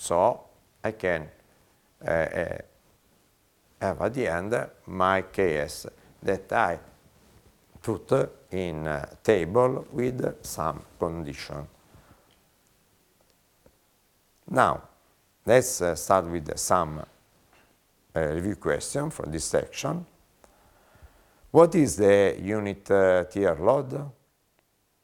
So I can have at the end my case that I put in a table with some condition. Now, let's start with some review question for this section. What is the unit tier load?